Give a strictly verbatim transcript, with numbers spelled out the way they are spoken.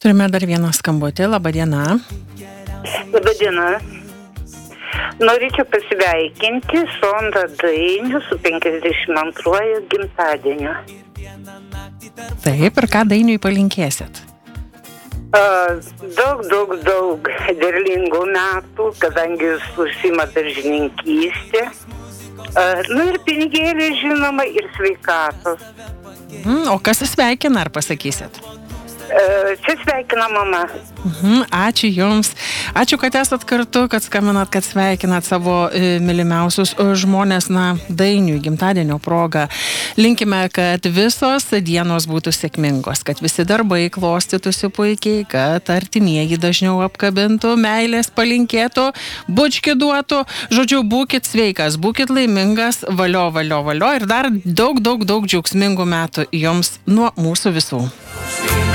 Turime dar vieną skambutį. Labą dieną. Labą dieną. Norėčiau pasveikinti Sondą Dainių su penkiasdešimt antruoju gimtadieniu. Taip, ir ką Dainiui palinkėsit? Uh, daug, daug, daug derlingų metų, kadangi jis užsiima daržininkystę. Uh, nu ir pinigėlį, žinoma, ir sveikatos. Mm, o kas sveikina, ar pasakysit? Uh, čia sveikina mama. Mhm, ačiū Jums. Ačiū, kad esat kartu, kad skambinat, kad sveikinat savo e, mylimiausius žmonės, na, Dainiui gimtadienio proga. Linkime, kad visos dienos būtų sėkmingos, kad visi darbai klostytųsi puikiai, kad artimieji dažniau apkabintų, meilės palinkėtų, bučkį duotų. Žodžiu, būkit sveikas, būkit laimingas, valio, valio, valio ir dar daug, daug, daug džiaugsmingų metų Jums nuo mūsų visų.